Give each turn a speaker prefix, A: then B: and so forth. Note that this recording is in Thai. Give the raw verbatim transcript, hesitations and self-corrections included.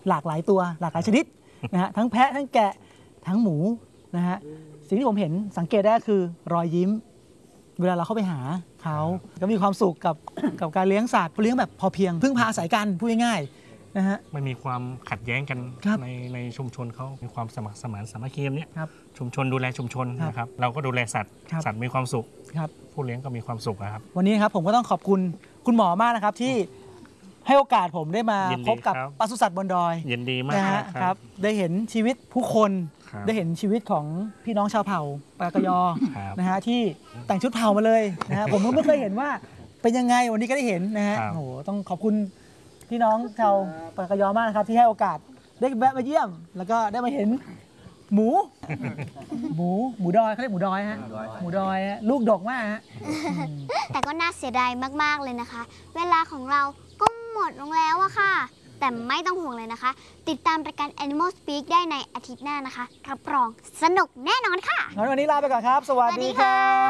A: หลากหลายตัวหลากหลายชนิดนะฮะทั้งแพะทั้งแกะทั้งหมูนะฮะสิ่งที่ผมเห็นสังเกตได้คือรอยยิ้มเวลาเราเข้าไปหาเขาก็มีความสุขกับ กับการเลี้ยงสัตว์เลี้ยงแบบพอเพียงพึ่งพาอาศัยกันพูดง่ายๆนะฮะ
B: ไม่มีความขัดแย้งกันในในชุมชนเขามีความสมัครสมานสามัคคีเนี่ยชุมชนดูแลชุมชนนะครับเราก็ดูแลสัตว์สัตว์มีความสุขผู้เลี้ยงก็มีความสุขครับวัน
A: นี้ครับผมก็ต้องขอบคุณคุณหมอมากนะครับที่ให้โอกาสผมได้มาพบกับปศุสัตว์บนดอย
B: ยินดีมาก
A: ครับได้เห็นชีวิตผู้คนได้เห็นชีวิตของพี่น้องชาวเผ่าปากยอนะฮะที่แต่งชุดเผ่ามาเลยนะฮะผมก็ไม่เคยเห็นว่าเป็นยังไงวันนี้ก็ได้เห็นนะฮะโอ้โหต้องขอบคุณพี่น้องชาวปากยอมากนะครับที่ให้โอกาสได้แวะมาเยี่ยมแล้วก็ได้มาเห็นหมูหมูหมูดอยเขาเรียกหมูดอยฮะหมูดอยลูกดกมากฮะ
C: แต่ก็น่าเสียดายมากๆเลยนะคะเวลาของเราก็หมดลงแล้วอะค่ะแต่ไม่ต้องห่วงเลยนะคะติดตามรายการ Animal Speak ได้ในอาทิตย์หน้านะคะรับรองสนุกแน่นอนค่ะ
A: งั้นวันนี้ลาไปก่อนครับสวัสดีค่ะ